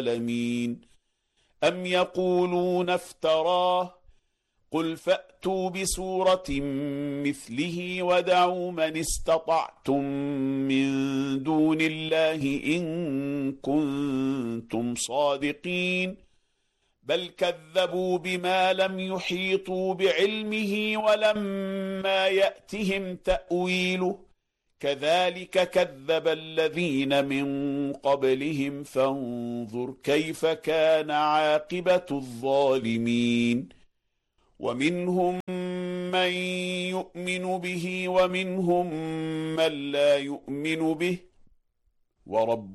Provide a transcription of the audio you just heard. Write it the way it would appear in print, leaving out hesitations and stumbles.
العالمين. أم يقولون افتراه قل فأتوا بسورة مثله ودعوا من استطعتم من دون الله إن كنتم صادقين بل كذبوا بما لم يحيطوا بعلمه ولما يأتهم تأويله كذلك كذب الذين من قبلهم فانظر كيف كان عاقبة الظالمين. ومنهم من يؤمن به ومنهم من لا يؤمن به ورب